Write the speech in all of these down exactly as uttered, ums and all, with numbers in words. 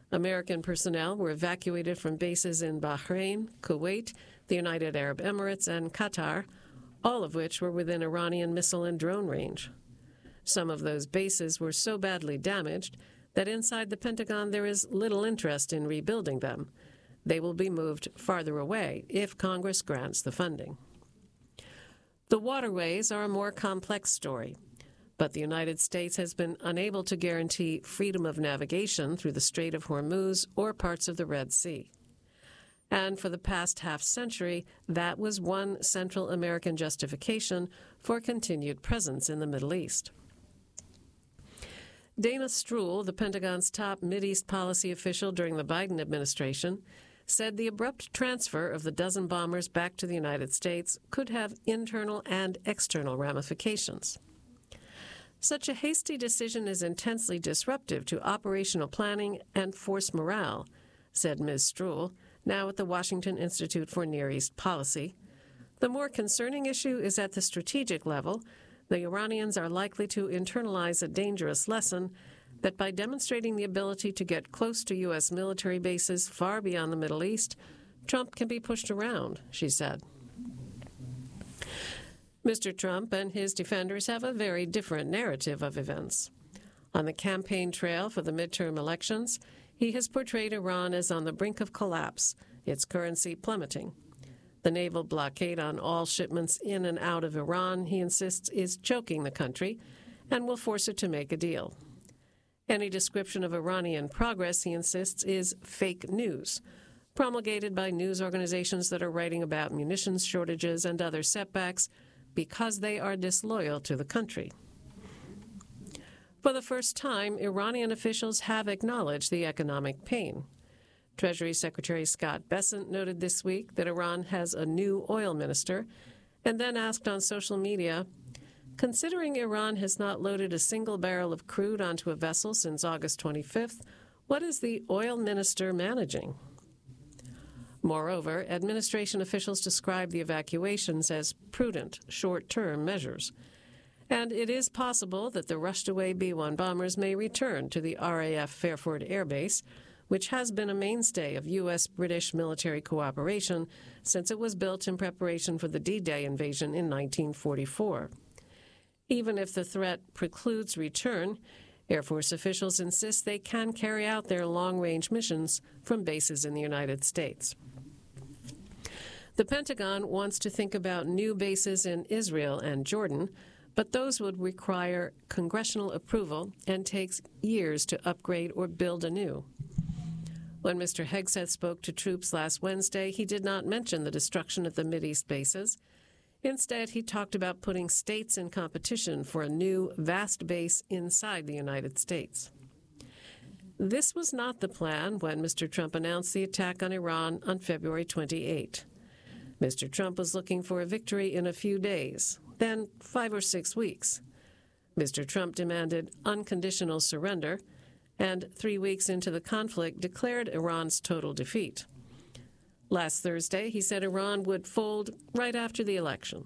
American personnel were evacuated from bases in Bahrain, Kuwait, the United Arab Emirates, and Qatar, all of which were within Iranian missile and drone range. Some of those bases were so badly damaged that inside the Pentagon there is little interest in rebuilding them. They will be moved farther away if Congress grants the funding. The waterways are a more complex story, but the United States has been unable to guarantee freedom of navigation through the Strait of Hormuz or parts of the Red Sea. And for the past half-century, that was one Central American justification for continued presence in the Middle East. Dana Stroul, the Pentagon's top Mideast policy official during the Biden administration, said the abrupt transfer of the dozen bombers back to the United States could have internal and external ramifications. Such a hasty decision is intensely disruptive to operational planning and force morale, said Miz Stroul, now at the Washington Institute for Near East Policy. The more concerning issue is at the strategic level. The Iranians are likely to internalize a dangerous lesson that by demonstrating the ability to get close to U S military bases far beyond the Middle East, Trump can be pushed around, she said. Mister Trump and his defenders have a very different narrative of events. On the campaign trail for the midterm elections, he has portrayed Iran as on the brink of collapse, its currency plummeting. The naval blockade on all shipments in and out of Iran, he insists, is choking the country and will force it to make a deal. Any description of Iranian progress, he insists, is fake news, promulgated by news organizations that are writing about munitions shortages and other setbacks because they are disloyal to the country. For the first time, Iranian officials have acknowledged the economic pain. Treasury Secretary Scott Bessent noted this week that Iran has a new oil minister, and then asked on social media, considering Iran has not loaded a single barrel of crude onto a vessel since August twenty-fifth, what is the oil minister managing? Moreover, administration officials describe the evacuations as prudent, short-term measures. And it is possible that the rushed-away B one bombers may return to the R A F Fairford Air Base, which has been a mainstay of U S British military cooperation since it was built in preparation for the D-Day invasion in nineteen forty-four. Even if the threat precludes return, Air Force officials insist they can carry out their long-range missions from bases in the United States. The Pentagon wants to think about new bases in Israel and Jordan, but those would require congressional approval and takes years to upgrade or build anew. When Mister Hegseth spoke to troops last Wednesday, he did not mention the destruction of the Mideast bases. Instead, he talked about putting states in competition for a new, vast base inside the United States. This was not the plan when Mister Trump announced the attack on Iran on February twenty-eighth. Mister Trump was looking for a victory in a few days, then five or six weeks. Mister Trump demanded unconditional surrender, and three weeks into the conflict declared Iran's total defeat. Last Thursday, he said Iran would fold right after the election.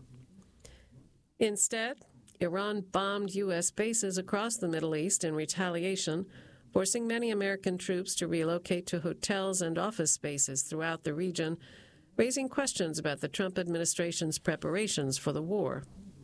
Instead, Iran bombed U S bases across the Middle East in retaliation, forcing many American troops to relocate to hotels and office spaces throughout the region, raising questions about the Trump administration's preparations for the war.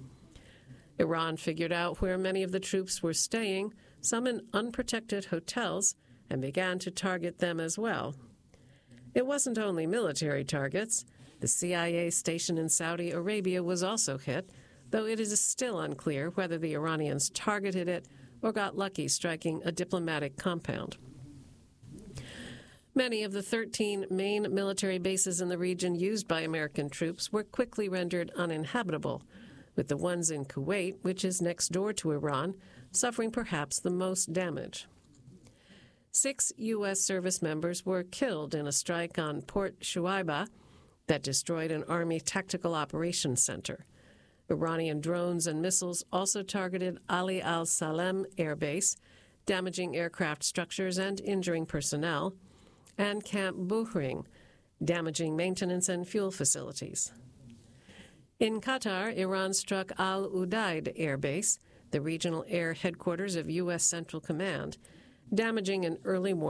Iran figured out where many of the troops were staying, some in unprotected hotels, and began to target them as well. It wasn't only military targets. The C I A station in Saudi Arabia was also hit, though it is still unclear whether the Iranians targeted it or got lucky striking a diplomatic compound. Many of the thirteen main military bases in the region used by American troops were quickly rendered uninhabitable, with the ones in Kuwait, which is next door to Iran, suffering perhaps the most damage. Six U S service members were killed in a strike on Port Shuaibah that destroyed an Army tactical operations center. Iranian drones and missiles also targeted Ali al-Salem Air Base, damaging aircraft structures and injuring personnel, and Camp Buhring, damaging maintenance and fuel facilities. In Qatar, Iran struck Al Udeid Air Base, the regional air headquarters of U S Central Command, damaging an early morning